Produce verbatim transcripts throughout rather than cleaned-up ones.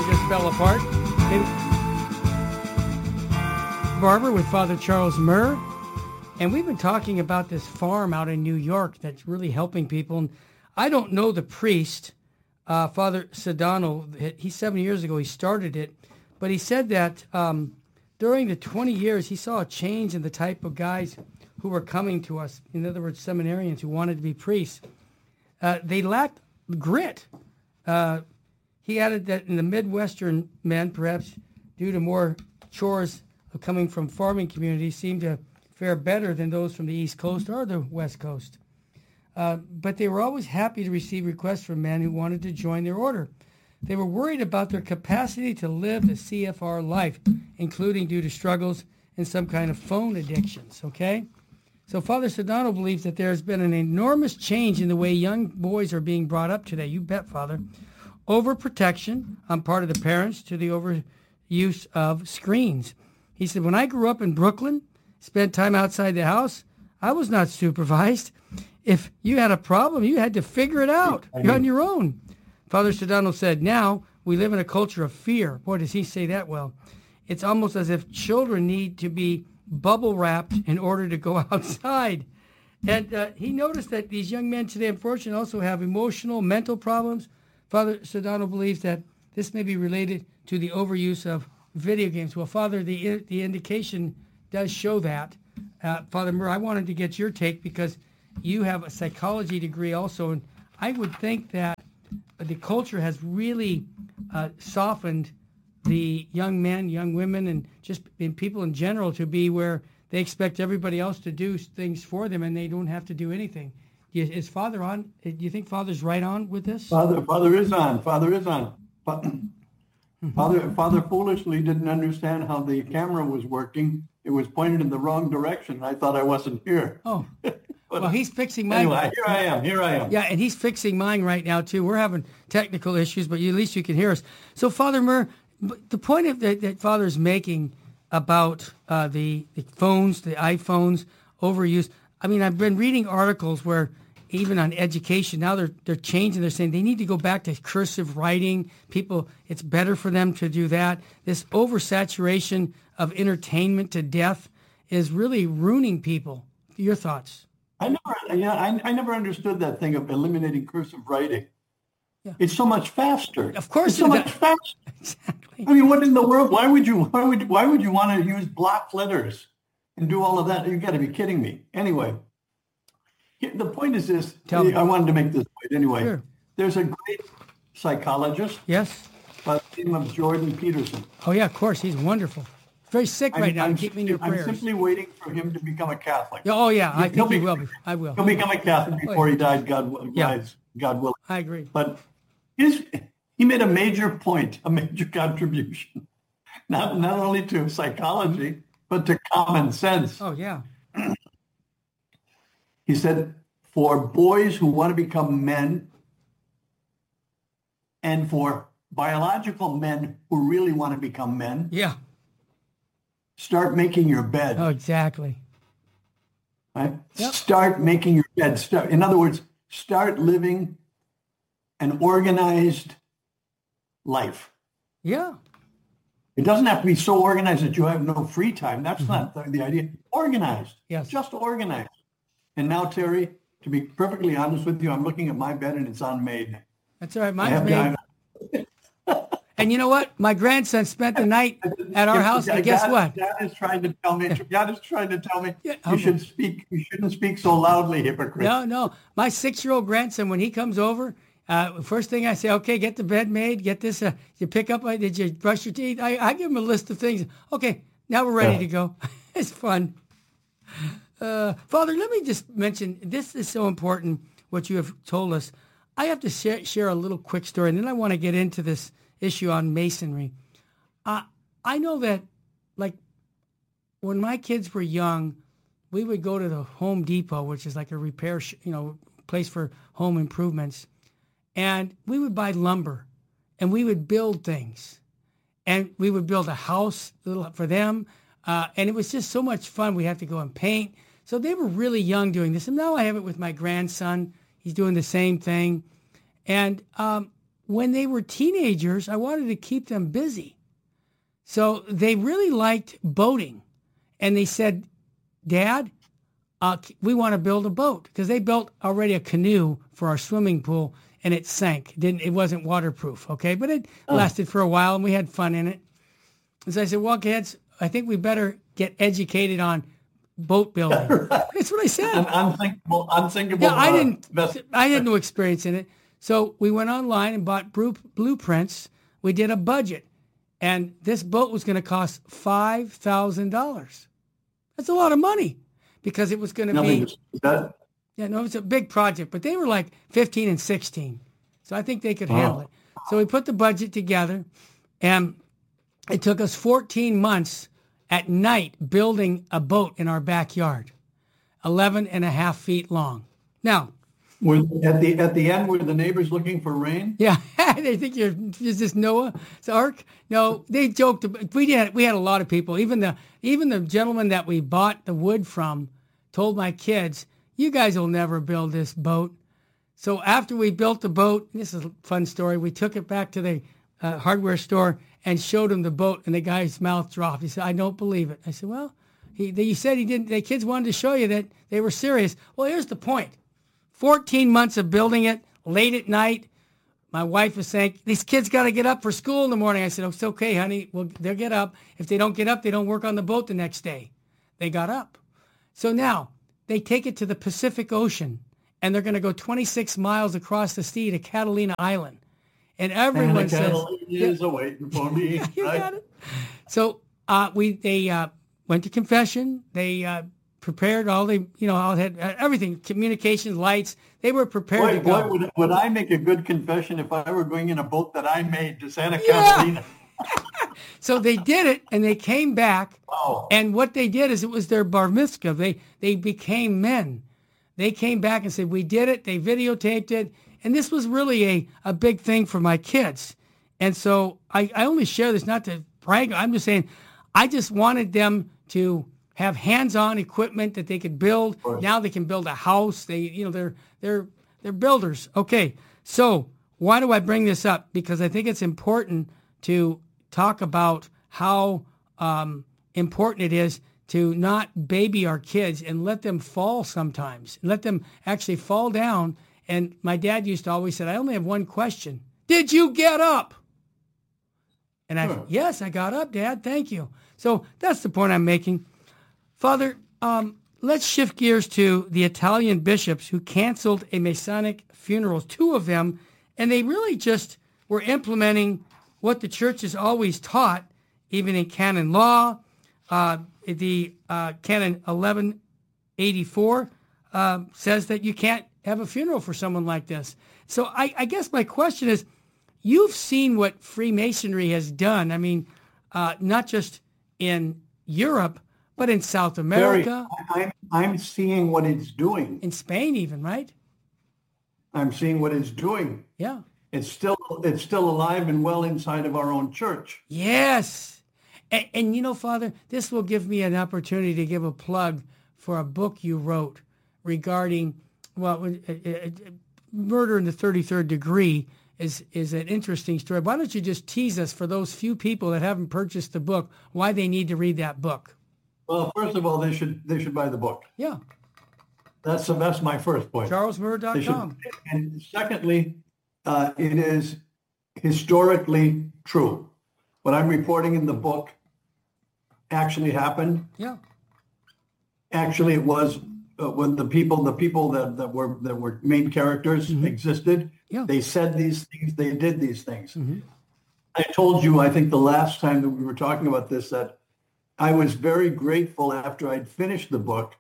just fell apart. In Barber with Father Charles Murr. And we've been talking about this farm out in New York that's really helping people. And I don't know the priest, uh, Father Sedano. He seven years ago, he started it. But he said that um, during the twenty years, he saw a change in the type of guys who were coming to us. In other words, seminarians who wanted to be priests. Uh, they lacked grit. Uh, he added that in the Midwestern men, perhaps due to more chores of coming from farming communities, seemed to fare better than those from the East Coast or the West Coast. Uh, but they were always happy to receive requests from men who wanted to join their order. They were worried about their capacity to live the C F R life, including due to struggles and some kind of phone addictions, okay? So Father Sedano believes that there has been an enormous change in the way young boys are being brought up today. You bet, Father. Overprotection on part of the parents to the overuse of screens. He said, when I grew up in Brooklyn, spent time outside the house, I was not supervised. If you had a problem, you had to figure it out. You're on your own. Father Sedano said, now we live in a culture of fear. Boy, does he say that well. It's almost as if children need to be bubble wrapped in order to go outside. And uh, he noticed that these young men today, unfortunately, also have emotional, mental problems. Father Sedano believes that this may be related to the overuse of video games. Well, Father, the the indication does show that. Uh, Father Murr, I wanted to get your take because you have a psychology degree also, and I would think that the culture has really uh, softened the young men, young women, and just in people in general to be where they expect everybody else to do things for them and they don't have to do anything. Is Father on? Do you think Father's right on with this? Father, Father is on. Father is on. Father, Father foolishly didn't understand how the camera was working. It was pointed in the wrong direction. I thought I wasn't here. Oh, well, he's fixing mine. Anyway, here I am. Here I am. Yeah, and he's fixing mine right now too. We're having technical issues, but you, at least you can hear us. So, Father Murr, the point of that, that Father's making about uh, the, the phones, the iPhones, overuse. I mean, I've been reading articles where even on education, now they're they're changing. They're saying they need to go back to cursive writing. People, it's better for them to do that. This oversaturation of entertainment to death is really ruining people. Your thoughts? I never, yeah, I, I never understood that thing of eliminating cursive writing. Yeah. It's so much faster. Of course, it's so much faster. Exactly. I mean, what in the world? Why would you? Why would? Why would you want to use block letters and do all of that? You got to be kidding me. Anyway. The point is this, Tell I me. wanted to make this point anyway. Sure. There's a great psychologist. Yes. By the name of Jordan Peterson. Oh, yeah, of course. He's wonderful. Very sick right I'm, now. I'm Keep in your I'm prayers. simply waiting for him to become a Catholic. Oh, yeah. I he'll think be, he will be. I will. He'll become a Catholic before oh, yeah. he died, God, yeah. God willing. I agree. But his, he made a major point, a major contribution, not, not only to psychology, but to common sense. Oh, yeah. He said, for boys who want to become men and for biological men who really want to become men, yeah, start making your bed. Oh, exactly. Right? Yep. Start making your bed. Start, in other words, start living an organized life. Yeah. It doesn't have to be so organized that you have no free time. That's mm-hmm. not the, the idea. Organized. Yes. Just organized. And now, Terry, to be perfectly honest with you, I'm looking at my bed and it's unmade. That's all right. Mine's made. And you know what? My grandson spent the night at our house, and guess God, what? God is trying to tell me. God is trying to tell me yeah, you should speak. You shouldn't speak so loudly, hypocrite. No, no. My six-year-old grandson, when he comes over, uh, first thing I say, okay, get the bed made. Get this. Uh, you pick up. Uh, did you brush your teeth? I, I give him a list of things. Okay, now we're ready yeah. to go. It's fun. Uh, Father, let me just mention, this is so important, what you have told us. I have to share, share a little quick story, and then I want to get into this issue on Masonry. Uh, I know that, like, when my kids were young, we would go to the Home Depot, which is like a repair, sh- you know, place for home improvements, and we would buy lumber, and we would build things, and we would build a house little for them, uh, and it was just so much fun. We had to go and paint. So they were really young doing this. And now I have it with my grandson. He's doing the same thing. And um, when they were teenagers, I wanted to keep them busy. So they really liked boating. And they said, Dad, uh, we want to build a boat, because they built already a canoe for our swimming pool, and it sank. It didn't, it wasn't waterproof, okay? But it oh. lasted for a while, and we had fun in it. And so I said, well, kids, I think we better get educated on boat building. Right. That's what I said. An unthinkable, unthinkable. Yeah, I didn't. Best. I had no experience in it. So we went online and bought blueprints. We did a budget, and this boat was going to cost five thousand dollars. That's a lot of money, because it was going to be. That? Yeah, no, it's a big project, but they were like fifteen and sixteen, so I think they could handle wow. it. So we put the budget together, and it took us fourteen months at night building a boat in our backyard, eleven and a half feet long. Now, were, at the at the end, were the neighbors looking for rain? Yeah, they think you're is this Noah's Ark? No, they joked. We did. We had a lot of people. Even the even the gentleman that we bought the wood from told my kids, "You guys will never build this boat." So after we built the boat, this is a fun story. We took it back to the uh, hardware store and showed him the boat, and the guy's mouth dropped. He said, "I don't believe it." I said, "Well, he they, you said he didn't. The kids wanted to show you that they were serious." Well, here's the point. fourteen months of building it, late at night. My wife was saying, these kids got to get up for school in the morning. I said, oh, it's okay, honey. Well, they'll get up. If they don't get up, they don't work on the boat the next day. They got up. So now they take it to the Pacific Ocean, and they're going to go twenty-six miles across the sea to Catalina Island. And everyone and says, is yeah, waiting for me. You right? got it. So uh, we they uh, went to confession. They uh, prepared all the, you know, all had uh, everything, communications, lights. They were prepared boy, to go. Boy, would, would I make a good confession if I were going in a boat that I made to Santa Catalina? Yeah. So they did it, and they came back. Oh. And what they did is it was their bar mitzvah. They they became men. They came back and said, we did it. They videotaped it. And this was really a, a big thing for my kids. And so I, I only share this not to brag. I'm just saying, I just wanted them to have hands-on equipment that they could build. Now they can build a house. They, you know, they're they're they're builders. Okay, so why do I bring this up? Because I think it's important to talk about how um, important it is to not baby our kids and let them fall sometimes. Let them actually fall down. And my dad used to always say, I only have one question. Did you get up? And I, sure. Yes, I got up, Dad. Thank you. So that's the point I'm making. Father, um, let's shift gears to the Italian bishops who canceled a Masonic funeral, two of them, and they really just were implementing what the church has always taught, even in canon law. Uh, the uh, canon eleven eighty-four uh, says that you can't have a funeral for someone like this. So I, I guess my question is, you've seen what Freemasonry has done. I mean, uh, not just in Europe, but in South America. Very, I'm, I'm seeing what it's doing. In Spain even, right? I'm seeing what it's doing. Yeah. It's still it's still alive and well inside of our own church. Yes. And, and you know, Father, this will give me an opportunity to give a plug for a book you wrote regarding, well, uh, uh, murder in the thirty-third degree is is an interesting story. Why don't you just tease us, for those few people that haven't purchased the book, why they need to read that book? Well, first of all, they should they should buy the book. Yeah. That's that's my first point. charles murr dot com. And secondly, uh, it is historically true. What I'm reporting in the book actually happened. Yeah. Actually, it was uh, when the people the people that, that were that were main characters mm-hmm. existed. Yeah. They said these things. They did these things. Mm-hmm. I told you, I think the last time that we were talking about this, that I was very grateful after I'd finished the book.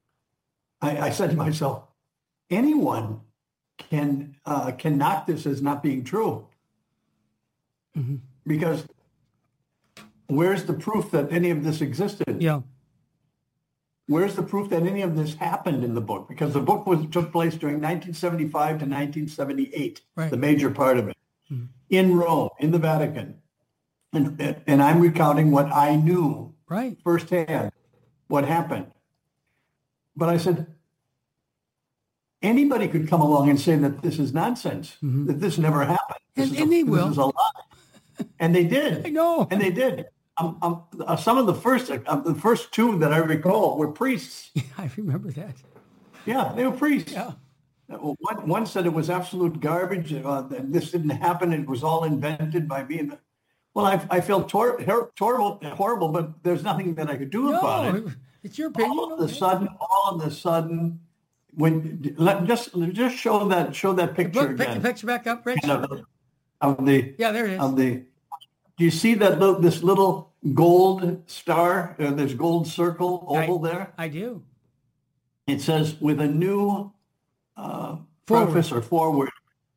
I, I said to myself, anyone can uh, can knock this as not being true. Mm-hmm. Because where's the proof that any of this existed? Yeah. Where's the proof that any of this happened in the book? Because the book was took place during nineteen seventy-five to nineteen seventy-eight, right. The major part of it, mm-hmm. in Rome, in the Vatican. And, and I'm recounting what I knew right. firsthand, what happened. But I said, anybody could come along and say that this is nonsense, mm-hmm. that this never happened. This and and a, they will. This is a lie. And they did. I know. And they did. Um, um, uh, some of the first, uh, the first two that I recall were priests. Yeah, I remember that. Yeah, they were priests. Yeah. One, one said it was absolute garbage. Uh, this didn't happen. It was all invented by me. Well, I, I felt tor- horrible, horrible, but there's nothing that I could do no, about it. It's your opinion. All of the sudden, all of the sudden, when let just just show that show that picture Look, again. Pick the picture back up, Rich. Of, of the yeah, there it is. Of the, do you see that little, this little gold star? Uh, this gold circle oval I, there. I do. It says with a new uh, forward. preface or forward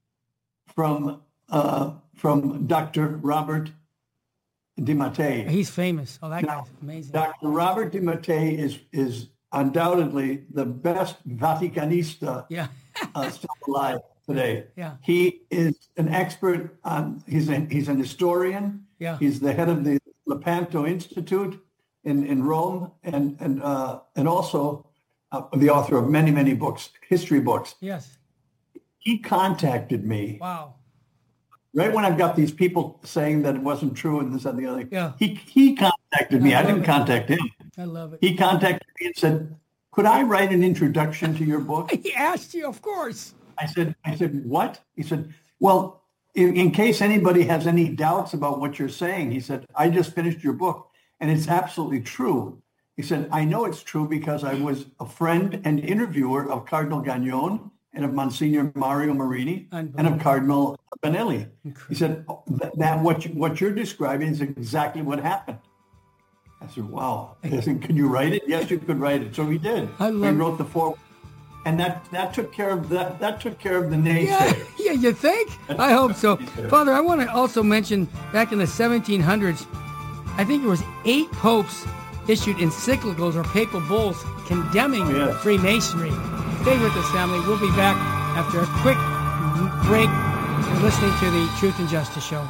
from uh, from Doctor Robert DeMattei. He's famous. Oh, that now, guy's amazing. Doctor Robert DeMattei is is undoubtedly the best Vaticanista yeah. uh, still alive today. Yeah. He is an expert on. He's a, he's an historian. Yeah. He's the head of the Lepanto Institute in in Rome, and and uh, and also uh, the author of many many books, history books. Yes. He contacted me. Wow. Right when I've got these people saying that it wasn't true and this and the other. Yeah. He he contacted me. I, I didn't it. contact him. I love it. He contacted me and said, "Could I write an introduction to your book?" He asked you, of course. I said, I said, what? He said, well, in, in case anybody has any doubts about what you're saying, he said, I just finished your book and it's absolutely true. He said, I know it's true because I was a friend and interviewer of Cardinal Gagnon and of Monsignor Mario Marini and of Cardinal Benelli. Incredible. He said, that, that what, you, what you're describing is exactly what happened. I said, wow. I said, could you write it? Yes, you could write it. So he did. I love he wrote the foreword. And that, that took care of that. That took care of the naysayers. Yeah, yeah, you think? I hope so, Father. I want to also mention back in the seventeen hundreds, I think there was eight popes issued encyclicals or papal bulls condemning yes. Freemasonry. Stay with us, family. We'll be back after a quick break. You're listening to the Truth and Justice Show.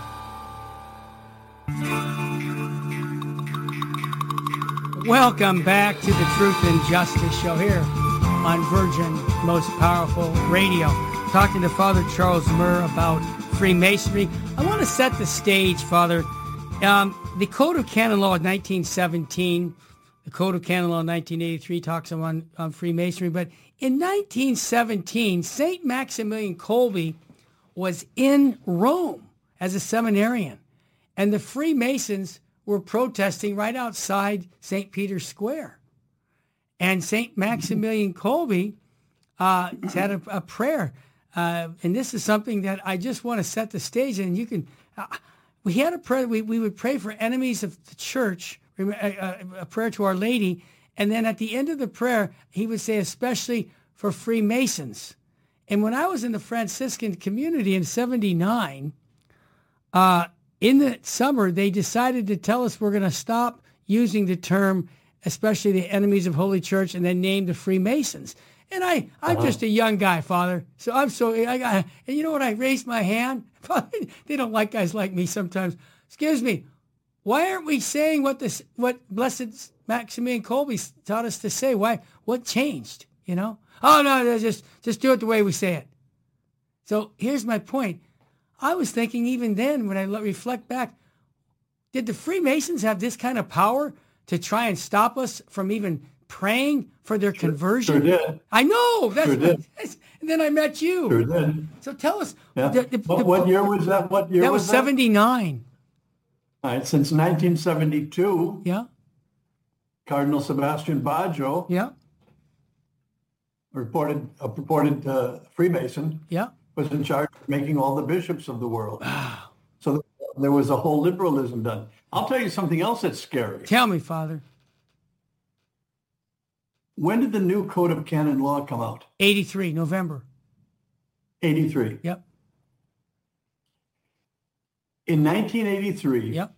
Welcome back to the Truth and Justice Show here on Virgin Most Powerful Radio. Talking to Father Charles Murr about Freemasonry. I want to set the stage, Father. Um, the Code of Canon Law of nineteen seventeen, the Code of Canon Law of nineteen eighty-three talks on, on Freemasonry, but in nineteen seventeen, Saint Maximilian Kolbe was in Rome as a seminarian, and the Freemasons were protesting right outside Saint Peter's Square. And Saint Maximilian Kolbe uh, had a, a prayer. Uh, and this is something that I just want to set the stage. And you can, uh, we had a prayer. We, we would pray for enemies of the church, a, a, a prayer to Our Lady. And then at the end of the prayer, he would say, especially for Freemasons. And when I was in the Franciscan community in seventy-nine, uh, in the summer, they decided to tell us we're going to stop using the term especially the enemies of Holy Church, and then name the Freemasons. And I, I'm uh-huh. just a young guy, Father. So I'm so, I got, and you know what? I raised my hand. They don't like guys like me sometimes. Excuse me. Why aren't we saying what this, what Blessed Maximilian Kolbe taught us to say? Why, what changed? You know? Oh no, just, just do it the way we say it. So here's my point. I was thinking even then, when I reflect back, did the Freemasons have this kind of power to try and stop us from even praying for their sure, conversion? Sure did. I know. That's, sure did. That's, and then I met you. Sure did. So tell us. Yeah. The, the, what, the, what year was that? What year that was, was seventy-nine. That? All right. Since nineteen seventy-two. Yeah. Cardinal Sebastian Baggio. Yeah. Reported a purported uh, Freemason. Yeah. Was in charge of making all the bishops of the world. So there was a whole liberalism done. I'll tell you something else that's scary. Tell me, Father. When did the new Code of Canon Law come out? eighty-three, November. eighty-three. Yep. In nineteen eighty-three, yep.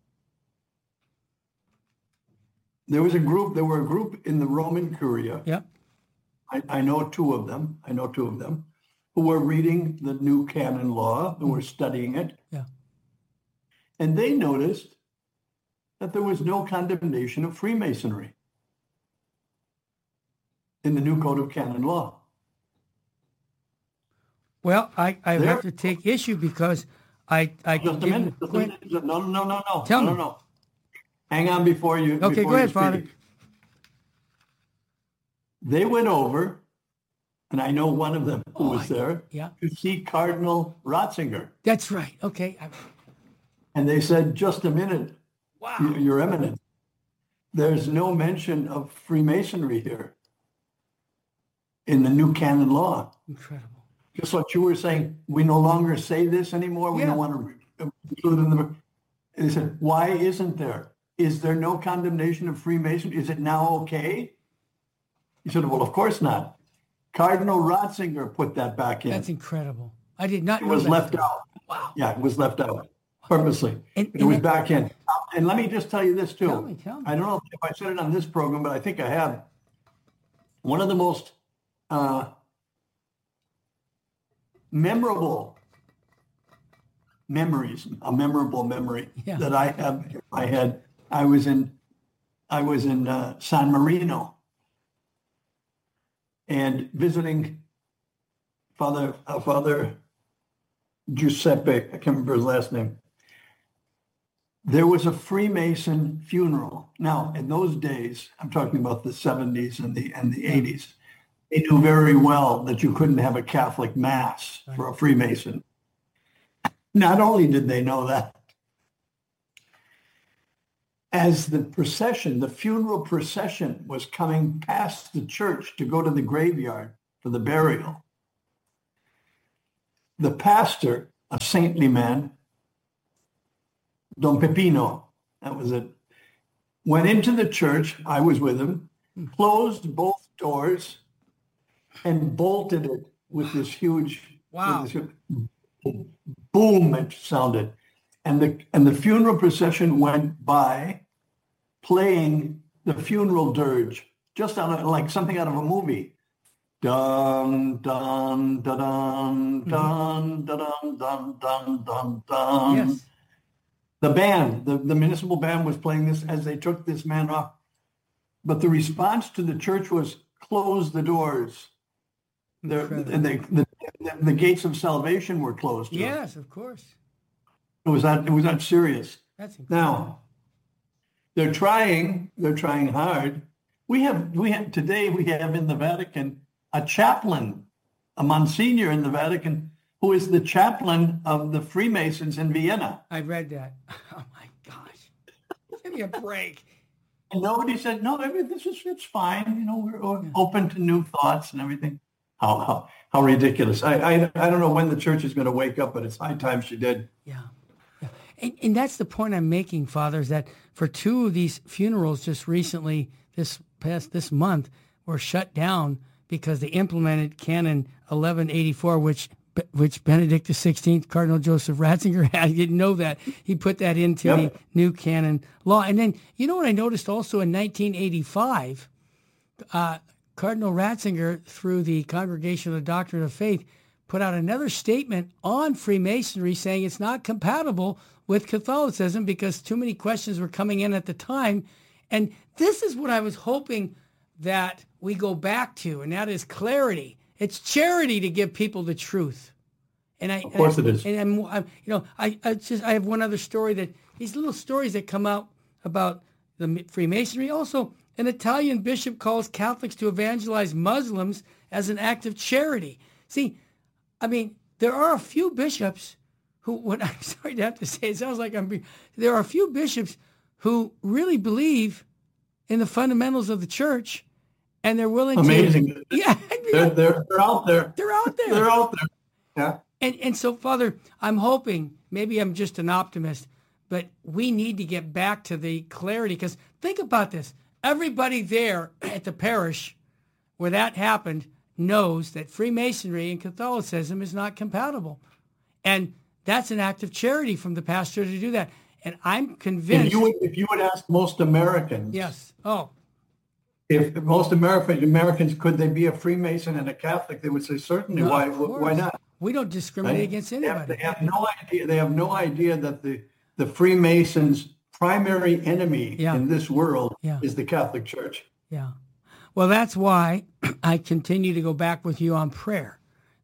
there was a group, there were a group in the Roman Curia. Yep. I, I know two of them. I know two of them who were reading the new canon law, who were studying it. Yeah. And they noticed that there was no condemnation of Freemasonry in the new Code of Canon Law. Well, I, I have to take issue because I I Just a minute. Just a minute. No, no, no, no. Tell no, me. no, no. Hang on before you. Okay, before go ahead, you Father. speak. They went over, and I know one of them who Oh, was there, yeah. to see Cardinal Ratzinger. That's right. Okay. I, And they said, just a minute, wow. y- Your Eminence, there's no mention of Freemasonry here in the new canon law. Incredible. Just what you were saying, we no longer say this anymore. We Yeah. don't want to include it in the. And they said, why isn't there? Is there no condemnation of Freemasonry? Is it now okay? He said, well, of course not. Cardinal Ratzinger put that back in. That's incredible. I did not It know was that. left out. Wow. Yeah, it was left out purposely. And- It and was it- back in. And let me just tell you this too. Tell me, tell me. I don't know if I said it on this program, but I think I have. One of the most uh, memorable memories, a memorable memory Yeah. that I have. I had. I was in. I was in uh, San Marino, and visiting Father uh, Father Giuseppe. I can't remember his last name. There was a Freemason funeral. Now, in those days, I'm talking about the seventies and the and the eighties. They knew very well that you couldn't have a Catholic mass for a Freemason. Not only did they know that, as the procession, the funeral procession was coming past the church to go to the graveyard for the burial, the pastor, a saintly man, Don Pepino, that was it, went into the church, I was with him, closed both doors, and bolted it with this huge, Wow. with this huge boom, it sounded. And the and the funeral procession went by playing the funeral dirge, just on a, like something out of a movie. Dun, dun, dun, dun, dun, dun, dun, dun, dun, dun. Yes. The band, the, the municipal band was playing this as they took this man off. But the response to the church was close the doors. The, the, the, the, the gates of salvation were closed. Yes, of course. It was that it was that serious. That's incredible. Now, they're trying, they're trying hard. We have we have today we have in the Vatican a chaplain, a Monsignor in the Vatican, who is the chaplain of the Freemasons in Vienna. I read that. Oh my gosh. Give me a break. And nobody said, no, every, this is it's fine. You know, we're, we're open to new thoughts and everything. How how how ridiculous. I, I I don't know when the church is going to wake up, but it's high time she did. Yeah. yeah. And, and that's the point I'm making, Father, is that for two of these funerals just recently, this past this month, were shut down because they implemented Canon eleven eighty-four, which which Benedict the sixteenth, Cardinal Joseph Ratzinger had. I didn't know that. He put that into Yep. the new canon law. And then, you know what I noticed also in nineteen eighty-five, uh, Cardinal Ratzinger, through the Congregation of the Doctrine of Faith, put out another statement on Freemasonry saying it's not compatible with Catholicism because too many questions were coming in at the time. And this is what I was hoping that we go back to, and that is clarity. It's charity to give people the truth. And I, Of course and, it is. And I'm, I'm you know, I, I just I have one other story, that these little stories that come out about the Freemasonry. Also, an Italian bishop calls Catholics to evangelize Muslims as an act of charity. See, I mean, there are a few bishops who, what I'm sorry to have to say, it sounds like I'm being, there are a few bishops who really believe in the fundamentals of the church, and they're willing Amazing. to. Yeah, They're, they're, they're out there. they're out there. They're out there. Yeah. And and so, Father, I'm hoping, maybe I'm just an optimist, but we need to get back to the clarity, because think about this. Everybody there at the parish where that happened knows that Freemasonry and Catholicism is not compatible. And that's an act of charity from the pastor to do that. And I'm convinced. If you would, if you would ask most Americans, Yes. Oh, if most American Americans, could they be a Freemason and a Catholic, they would say certainly. no, why? of Why course. not? We don't discriminate Right? against They have, anybody. they have no idea. They have no idea that the the Freemasons' primary enemy Yeah. in this world Yeah. is the Catholic Church. Yeah. Well, that's why I continue to go back with you on prayer.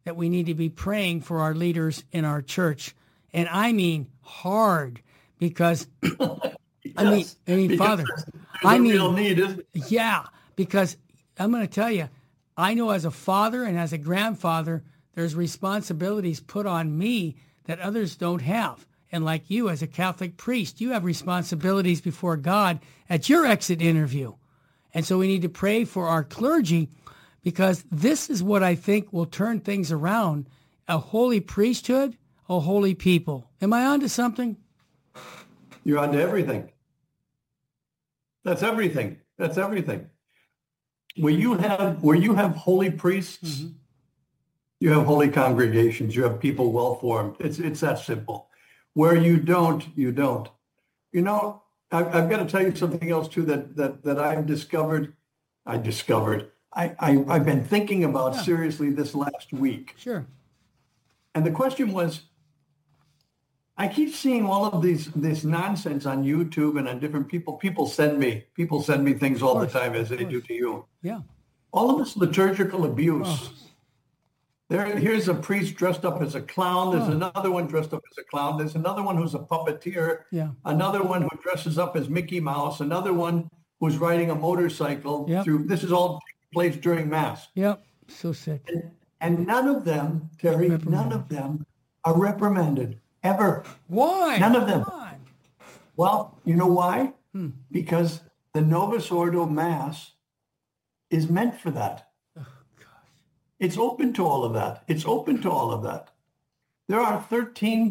that we need to be praying for our leaders in our church. And I mean hard, because yes, I mean, I mean, Father, there's, there's I mean, real need, isn't it? Yeah, because I'm going to tell you, I know as a father and as a grandfather, there's responsibilities put on me that others don't have. And like you, as a Catholic priest, you have responsibilities before God at your exit interview. And so we need to pray for our clergy, because this is what I think will turn things around: a holy priesthood, a holy people. Am I onto something? You're onto everything. That's everything. That's everything. Where you have where you have holy priests, mm-hmm. you have holy congregations. You have people well formed. It's it's that simple. Where you don't, you don't. You know, I've, I've got to tell you something else too that that that I've discovered. I discovered. I, I I've been thinking about yeah. seriously this last week. Sure. And the question was, I keep seeing all of these this nonsense on YouTube and on different people. People send me people send me things all the time, as they do to you. Yeah. All of this liturgical abuse. Oh. There, here's a priest dressed up as a clown. There's Oh. another one dressed up as a clown. There's another one who's a puppeteer. Yeah. Another one who dresses up as Mickey Mouse. Another one who's riding a motorcycle Yep. through. This is all taking place during Mass. Yep. So sick. And, and none of them, Terry, none of them are reprimanded. Ever. Why? None of them. Why? Well, you know why? Hmm. Because the Novus Ordo Mass is meant for that. Oh, it's open to all of that. It's open to all of that. There are thirteen